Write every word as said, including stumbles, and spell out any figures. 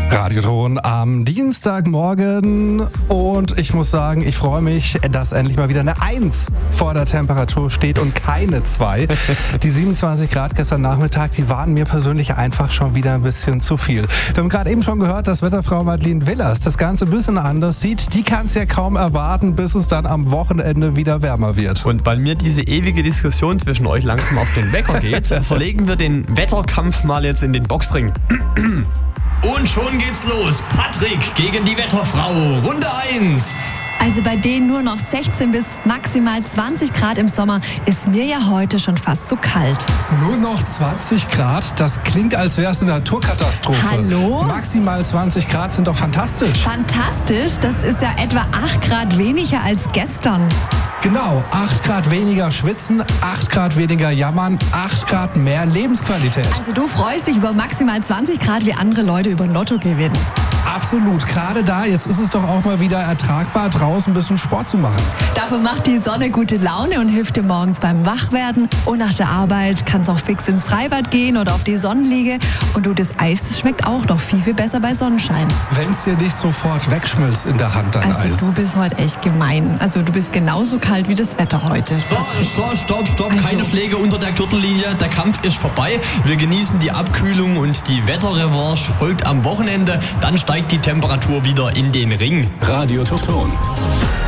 Radioton am Dienstagmorgen und ich muss sagen, ich freue mich, dass endlich mal wieder eine eins vor der Temperatur steht und keine zwei. Die siebenundzwanzig Grad gestern Nachmittag, die waren mir persönlich einfach schon wieder ein bisschen zu viel. Wir haben gerade eben schon gehört, dass Wetterfrau Madeleine Willers das Ganze ein bisschen anders sieht. Die kann es ja kaum erwarten, bis es dann am Wochenende wieder wärmer wird. Und weil mir diese ewige Diskussion zwischen euch langsam auf den Wecker geht, verlegen wir den Wetterkampf mal jetzt in den Boxring. Und schon geht's los. Patrick gegen die Wetterfrau. Runde eins. Also bei denen nur noch sechzehn bis maximal zwanzig Grad im Sommer ist mir ja heute schon fast zu kalt. Nur noch zwanzig Grad? Das klingt, als wäre es eine Naturkatastrophe. Hallo? Maximal zwanzig Grad sind doch fantastisch. Fantastisch? Das ist ja etwa acht Grad weniger als gestern. Genau, acht Grad weniger schwitzen, acht Grad weniger jammern, acht Grad mehr Lebensqualität. Also du freust dich über maximal zwanzig Grad, wie andere Leute über Lotto gewinnen. Absolut, gerade da, jetzt ist es doch auch mal wieder ertragbar, draußen ein bisschen Sport zu machen. Dafür macht die Sonne gute Laune und hilft dir morgens beim Wachwerden. Und nach der Arbeit kannst du auch fix ins Freibad gehen oder auf die Sonnenliege. Und du, das Eis, das schmeckt auch noch viel, viel besser bei Sonnenschein. Wenn es dir nicht sofort wegschmilzt in der Hand, dein also Eis. Du bist heute echt gemein. Also du bist genauso kalt wie das Wetter heute. So, so, stopp, stopp. Also. Keine Schläge unter der Gürtellinie. Der Kampf ist vorbei. Wir genießen die Abkühlung und die Wetterrevanche folgt am Wochenende. Dann steigt die Temperatur wieder in den Ring. Radioton.